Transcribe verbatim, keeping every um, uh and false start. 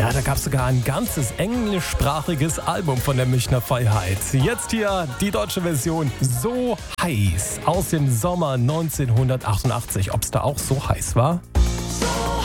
Ja, da gab es sogar ein ganzes englischsprachiges Album von der Münchner Freiheit. Jetzt hier die deutsche Version So heiß aus dem Sommer neunzehnhundertachtundachtzig. Ob es da auch so heiß war?